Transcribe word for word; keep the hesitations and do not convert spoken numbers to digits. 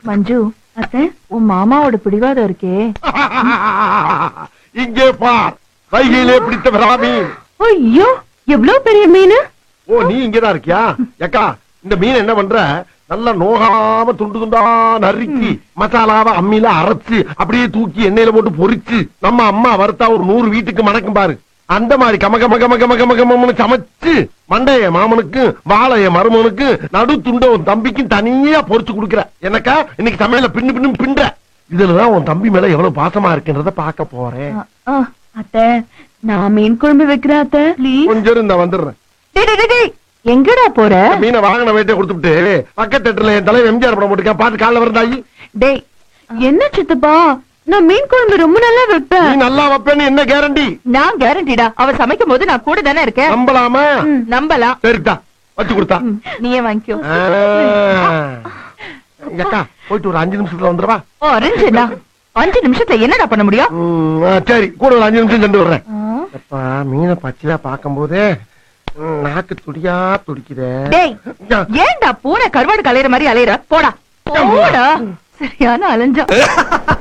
மஞ்சு அத்தை, உன் மாமாவோட பிடிவாதம் இருக்கே. இங்கே பார், கையிலே பிடித்த பிராமீன். ஐயோ, எவ்வளவு பெரிய மீன். ஓ, நீ இங்கதான் இருக்கியா? அக்கா, இந்த மீன் என்ன பண்ற? நல்லா நோகாம துண்டு துண்டா நறுக்கி மசாலாவை அம்மியில அரைச்சு அப்படியே தூக்கி எண்ணெயில போட்டு பொரிச்சு நம்ம அம்மா வறுத்தா ஒரு நூறு வீட்டுக்கு மணக்கும் பாரு. அந்த மாதிரி கம கம கம கம கம கம சமைச்சு மண்டைய மாமனுக்கு வாழைய மருமனுக்கு நடு துண்ட உன் தம்பிக்கும் தனியா பொரிச்சு கொடுக்குற. எனக்கா இன்னைக்கு சமையல பின்னு பின்னு பின்ற. இதுலதான் உன் தம்பி மேல எவ்வளவு பாசமா இருக்குன்றத பாக்க போறேன். அத்தை, நான் மீன் குழம்பு வைக்கிறேன் அத்தை. கொஞ்சம் இருந்தா வந்துடுறேன். எங்கடா போற? மீனை வாங்கின வேட்டை கொடுத்துட்டு பக்கத்து தேட்டர்ல என் தலைவர் எம்ஜிஆர் படம் போட்டுக்கா, பாத்து காலைல வரந்தாயி. டேய், என்ன சித்தப்பா, நான் மீன் குழம்பு ரொம்ப நல்லா வைப்பேன். நீ நல்லா வைப்பேன்னு என்ன கேரண்டி? நான் கேரண்டிடா. அவ சமைக்கும் போது நான் கூட தானே இருக்கேன். நம்பலாமா? நம்பலாம். சரிதா, வச்சு கொடுத்தா நீயே வாங்கிக்கோ. அக்கா, போயிட்டு ஒரு அஞ்சு நிமிஷத்துல வந்துடுவா. ஓ, அரைஞ்சா அஞ்சு நிமிஷத்துல என்னடா பண்ண முடியும்? சரி, கூட ஒரு அஞ்சு நிமிஷம் சென்று வர்றேன். அப்பா, மீனை பச்சையா பாக்கும் போதே நாக்கு துடியா துடிக்குதே. டேய், ஏன்டா பூனை கருவாடு கலையிற மாதிரி அலையிற? போடா போடா. சரியான அலைஞ்சா.